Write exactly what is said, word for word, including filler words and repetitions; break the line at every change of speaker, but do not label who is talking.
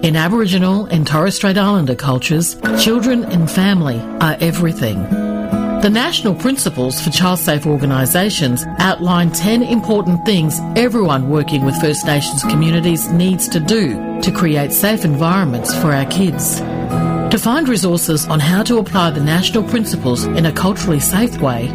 In Aboriginal and Torres Strait Islander cultures, children and family are everything. The National Principles for Child Safe Organisations outline ten important things everyone working with First Nations communities needs to do to create safe environments for our kids. To find resources on how to apply the national principles in a culturally safe way,